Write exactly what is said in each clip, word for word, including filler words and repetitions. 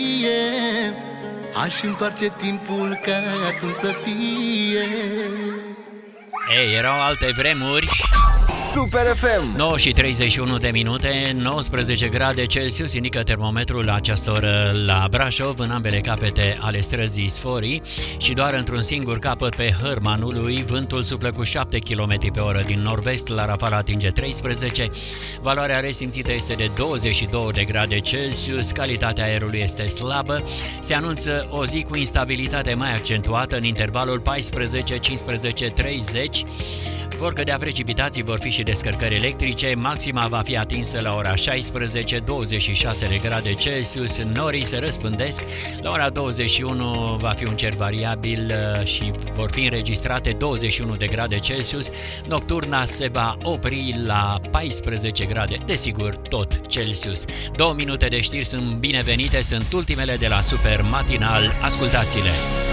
Aș întoarce timpul ca atunci să fie. Ei, erau alte vremuri. Super F M. nouă și treizeci și unu de minute, nouăsprezece grade Celsius indică termometrul la această oră la Brașov, în ambele capete ale străzii Sforii, și doar într-un singur capăt pe Hărmanului, vântul suflă cu șapte kilometri pe oră din nord-vest, la Rafal atinge treisprezece, valoarea resimțită este de douăzeci și doi de grade Celsius, calitatea aerului este slabă, se anunță o zi cu instabilitate mai accentuată în intervalul paisprezece cincisprezece treizeci. Vor cădea precipitații, vor fi și descărcări electrice, maxima va fi atinsă la ora șaisprezece, douăzeci și șase de grade Celsius, norii se răspândesc, la ora douăzeci și unu va fi un cer variabil și vor fi înregistrate douăzeci și unu de grade Celsius, nocturna se va opri la paisprezece grade, desigur tot Celsius. Două minute de știri sunt binevenite, sunt ultimele de la Super Matinal, ascultați-le!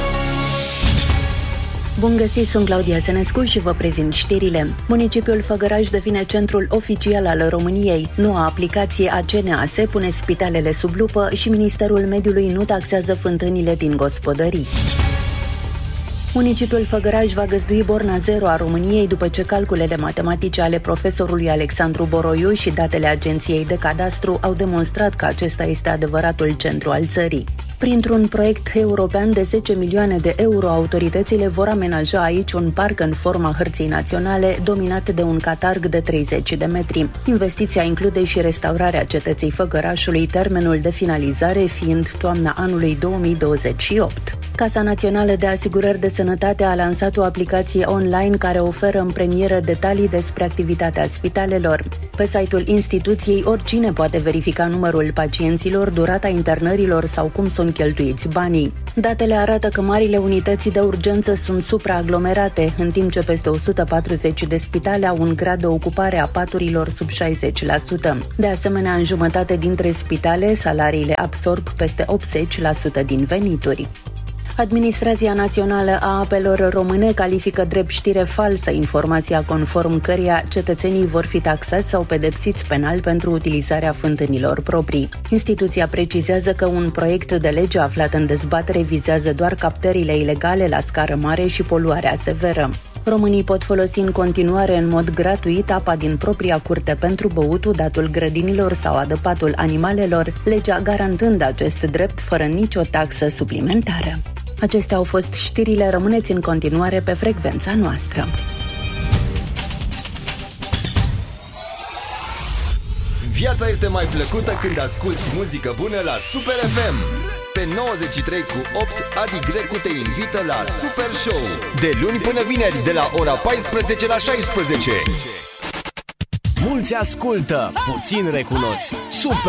Bun găsit, sunt Claudia Senescu și vă prezint știrile. Municipiul Făgăraș devine centrul oficial al României. Noua aplicație a C N A S pune spitalele sub lupă și Ministerul Mediului nu taxează fântânile din gospodării. Municipiul Făgăraș va găzdui borna zero a României după ce calculele matematice ale profesorului Alexandru Boroiu și datele Agenției de Cadastru au demonstrat că acesta este adevăratul centru al țării. Printr-un proiect european de zece milioane de euro, autoritățile vor amenaja aici un parc în forma hărții naționale, dominat de un catarg de treizeci de metri. Investiția include și restaurarea cetății Făgărașului, termenul de finalizare fiind toamna anului două mii douăzeci și opt. Casa Națională de Asigurări de Sănătate a lansat o aplicație online care oferă în premieră detalii despre activitatea spitalelor. Pe site-ul instituției, oricine poate verifica numărul pacienților, durata internărilor sau cum sunt cheltuiți banii. Datele arată că marile unități de urgență sunt supraaglomerate, în timp ce peste o sută patruzeci de spitale au un grad de ocupare a paturilor sub șaizeci la sută. De asemenea, în jumătate dintre spitale, salariile absorb peste optzeci la sută din venituri. Administrația Națională a Apelor Române califică drept știre falsă informația conform căreia cetățenii vor fi taxați sau pedepsiți penal pentru utilizarea fântânilor proprii. Instituția precizează că un proiect de lege aflat în dezbatere vizează doar captările ilegale la scară mare și poluarea severă. Românii pot folosi în continuare în mod gratuit apa din propria curte pentru băut, udatul grădinilor sau adăpatul animalelor, legea garantând acest drept fără nicio taxă suplimentară. Acestea au fost știrile, rămâneți în continuare pe frecvența noastră. Viața este mai plăcută când asculti muzică bună la Super F M. Pe nouăzeci și trei cu opt, Adi Grecu te invită la Super Show. De luni până vineri, de la ora paisprezece la șaisprezece. Mulți ascultă, puțin recunosc. Super